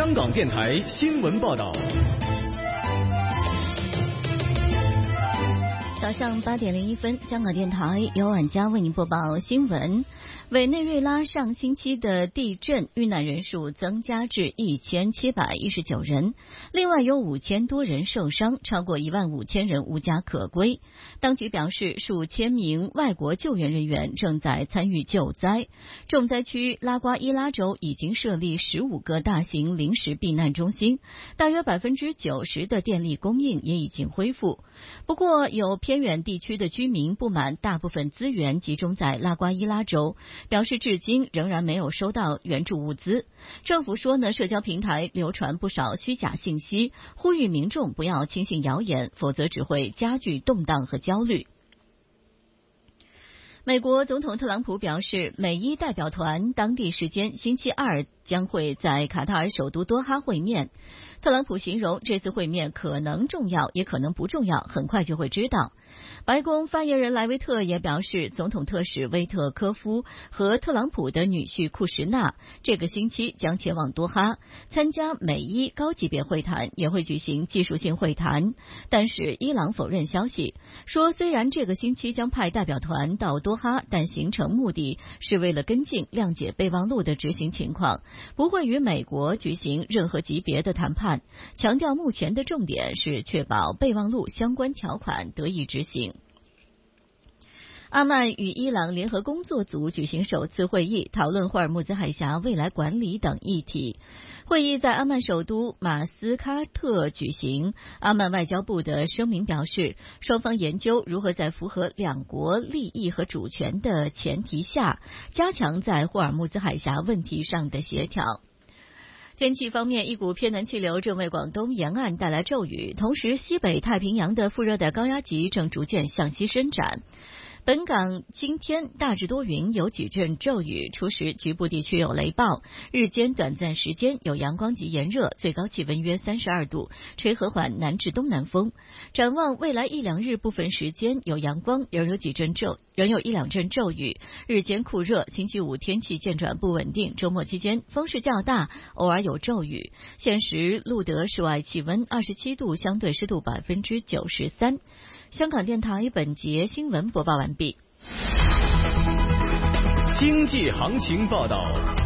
香港电台新闻报道。 早上8点01分，香港电台由婉佳为您播报新闻。委内瑞拉上星期的地震遇难人数增加至1719人，另外有5000多人受伤，超过15000人无家可归。当局表示，数千名外国救援人员正在参与救灾。重灾区拉瓜伊拉州已经设立15个大型临时避难中心，大约90%的电力供应也已经恢复。不过，有偏远地区的居民不满大部分资源集中在拉瓜伊拉州，表示至今仍然没有收到援助物资。政府说呢，社交平台流传不少虚假信息，呼吁民众不要轻信谣言，否则只会加剧动荡和焦虑。美国总统特朗普表示，美伊代表团当地时间星期二将会在卡塔尔首都多哈会面。特朗普形容这次会面可能重要，也可能不重要，很快就会知道。白宫发言人莱维特也表示，总统特使威特科夫和特朗普的女婿库什纳这个星期将前往多哈参加美伊高级别会谈，也会举行技术性会谈。但是伊朗否认消息，说虽然这个星期将派代表团到多哈，但行程目的是为了跟进谅解备忘录的执行情况，不会与美国举行任何级别的谈判，强调目前的重点是确保备忘录相关条款得以执行。阿曼与伊朗联合工作组举行首次会议，讨论霍尔木兹海峡未来管理等议题。会议在阿曼首都马斯喀特举行。阿曼外交部的声明表示，双方研究如何在符合两国利益和主权的前提下，加强在霍尔木兹海峡问题上的协调。天气方面，一股偏南气流正为广东沿岸带来骤雨，同时西北太平洋的副热带高压脊正逐渐向西伸展。本港今天大致多云，有几阵骤雨，初时局部地区有雷暴，日间短暂时间有阳光及炎热，最高气温约32度，吹和缓南至东南风。展望未来一两日，部分时间有阳光，仍有一两阵骤雨，日间酷热。星期五天气渐转不稳定，周末期间风势较大，偶尔有骤雨。现时录得室外气温27度，相对湿度93%。香港电台本节新闻播报完毕。 经济行情报道。